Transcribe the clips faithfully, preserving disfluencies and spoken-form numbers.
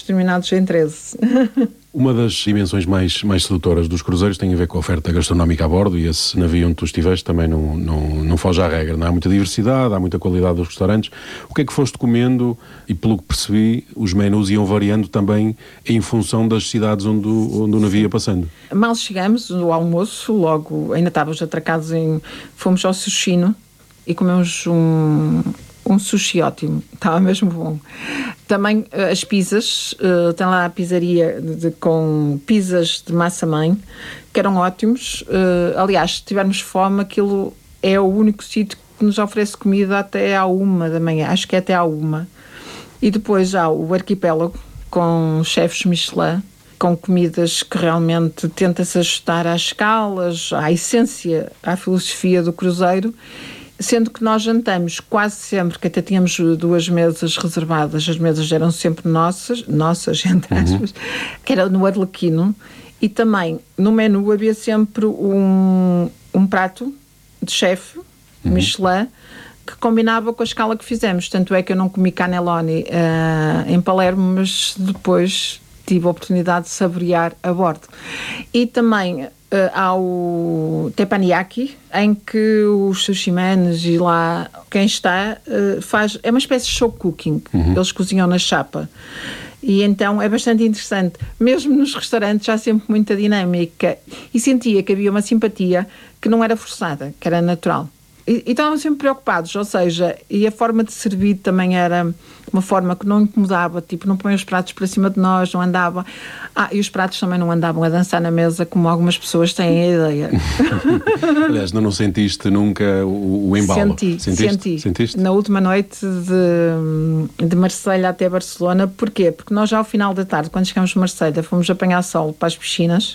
terminados em treze. Uma das dimensões mais, mais sedutoras dos cruzeiros tem a ver com a oferta gastronómica a bordo, e esse navio onde tu estiveste também não, não, não foge à regra. Não há muita diversidade, há muita qualidade dos restaurantes. O que é que foste comendo? E pelo que percebi, os menus iam variando também em função das cidades onde, onde o navio ia passando. Mal chegamos no almoço, logo, ainda estávamos atracados em... Fomos ao Sushino e comemos um... um sushi ótimo, estava mesmo bom. Também uh, as pizzas, uh, tem lá a pizzaria de, de, com pizzas de massa-mãe, que eram ótimos. Uh, aliás, se tivermos fome, aquilo é o único sítio que nos oferece comida até à uma da manhã, acho que é até à uma. E depois há o arquipélago, com chefes Michelin, com comidas que realmente tenta-se ajustar às escalas, à essência, à filosofia do cruzeiro. Sendo que nós jantamos quase sempre, que até tínhamos duas mesas reservadas, as mesas eram sempre nossas, nossas, entre aspas, uhum. que era no Arlequino, e também no menu havia sempre um, um prato de chefe, uhum. Michelin, que combinava com a escala que fizemos. Tanto é que eu não comi cannelloni uh, em Palermo, mas depois tive a oportunidade de saborear a bordo. E também... Uh, há o teppanyaki, em que os sushimanes e lá quem está uh, faz, é uma espécie de show cooking, uhum. eles cozinham na chapa, e então é bastante interessante. Mesmo nos restaurantes há sempre muita dinâmica, e sentia que havia uma simpatia que não era forçada, que era natural. E, e estavam sempre preocupados, ou seja, e a forma de servir também era uma forma que não incomodava, tipo, não põe os pratos para cima de nós, não andava... Ah, e os pratos também não andavam a dançar na mesa, como algumas pessoas têm a ideia. Aliás, não, não sentiste nunca o, o embalo? Senti, Sentiste? senti. Sentiste? Na última noite de, de Marselha até Barcelona. Porquê? Porque nós já ao final da tarde, quando chegamos a Marselha, fomos apanhar sol para as piscinas,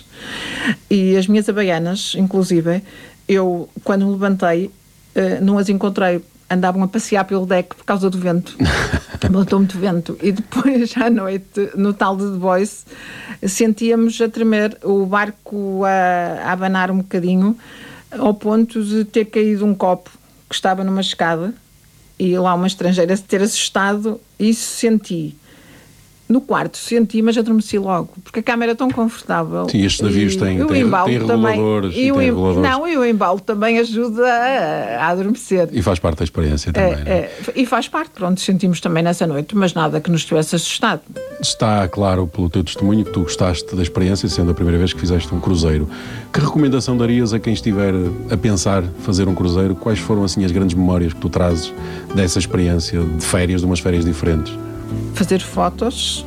e as minhas havaianas, inclusive, eu, quando me levantei, Uh, não as encontrei, andavam a passear pelo deck por causa do vento, botou muito vento, e depois à noite no tal de The Voice sentíamos a tremer, o barco a, a abanar um bocadinho, ao ponto de ter caído um copo que estava numa escada, e lá uma estrangeira se ter assustado. Isso senti. No quarto senti, mas adormeci logo, porque a cama era tão confortável. Sim, estes navios têm, têm, têm reguladores. E o, reguladores. Não, e o embalo também ajuda a, a adormecer. E faz parte da experiência também, é, não é? é, e faz parte, pronto, sentimos também nessa noite, mas nada que nos tivesse assustado. Está claro pelo teu testemunho que tu gostaste da experiência, sendo a primeira vez que fizeste um cruzeiro. Que recomendação darias a quem estiver a pensar fazer um cruzeiro? Quais foram assim as grandes memórias que tu trazes dessa experiência de férias, de umas férias diferentes? Fazer fotos,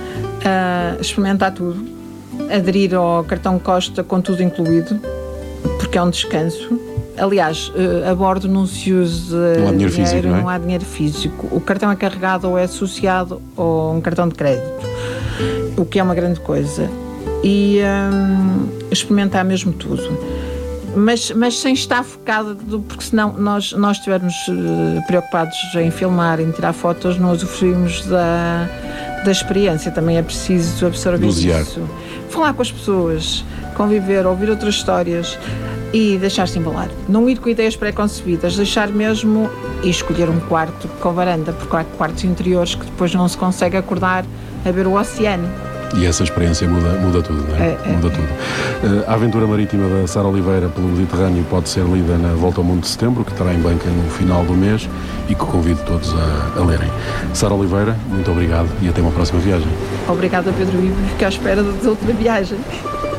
uh, experimentar tudo, aderir ao cartão Costa com tudo incluído, porque é um descanso. Aliás, uh, a bordo não se usa não há dinheiro, dinheiro físico, não é? Não há dinheiro físico. O cartão é carregado ou é associado a um cartão de crédito, o que é uma grande coisa. E um, experimentar mesmo tudo. Mas, mas sem estar focada, porque senão nós, nós estivermos uh, preocupados em filmar, em tirar fotos, não usufruímos da, da experiência. Também é preciso absorver Dosear. Isso. Falar com as pessoas, conviver, ouvir outras histórias e deixar-se embalar. Não ir com ideias pré-concebidas, deixar mesmo e escolher um quarto com varanda, porque há quartos interiores que depois não se consegue acordar a ver o oceano. E essa experiência muda, muda tudo, não é? é muda é, tudo. Uh, a aventura marítima da Sara Oliveira pelo Mediterrâneo pode ser lida na Volta ao Mundo de Setembro, que estará em banca no final do mês, e que convido todos a, a lerem. Sara Oliveira, muito obrigado e até uma próxima viagem. Obrigada, Pedro Ivo, fico à espera da outra viagem.